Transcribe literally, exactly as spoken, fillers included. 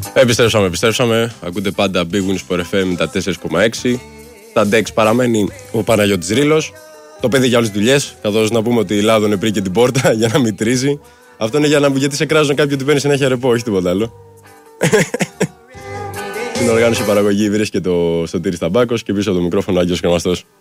Επιστρέψαμε, επιστρέψαμε. Ακούτε πάντα Big Win Sport εφ εμ τα τέσσερα κόμμα έξι. Στα Dex παραμένει ο Παναγιώτης Ρήλος. Το παιδί για όλες τις δουλειές. Καθώς να πούμε ότι λάδωνε πριν και την πόρτα για να μην τρίζει. Αυτό είναι για να, γιατί σε κράζουν κάποιοι ότι παίρνει συνέχεια ρεπό, όχι τίποτα άλλο. Στην οργάνωση παραγωγή βρίσκεται το Σωτήρης Ταμπάκος και πίσω από το μικρόφωνο ο Άγγελος Κρεμαστός.